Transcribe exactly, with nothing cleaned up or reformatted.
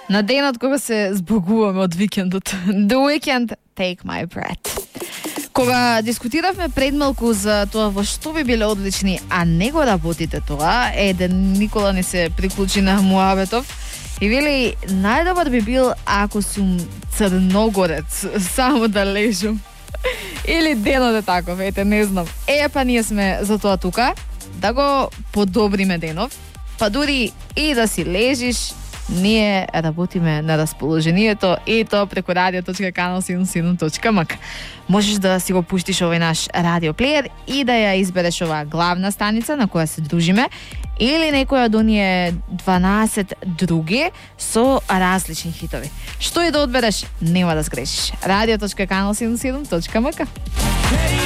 на денот кога се збогуваме од викендот. The Weeknd, Take My Breath. Кога дискутиравме пред малку за тоа во што би биле одлични, а не го работите тоа, еден Никола не се приклучи на муабетов и вели, најдобар би бил ако сум црногорец, само да лежам. Или денот е таков, ете, не знам. Е, па ние сме за тоа тука, да го подобриме денов, па дури и да си лежиш, ние работиме на расположението и тоа преку радио точка канал седумдесет и седум точка ем ка. Можеш да си го пуштиш овој наш радиоплеер и да ја избереш оваа главна станица на која се дружиме или некоја од оние дванаесет други со различни хитови. Што и да одбереш, нема да сгрешиш. радио точка канал седумдесет и седум точка ем ка.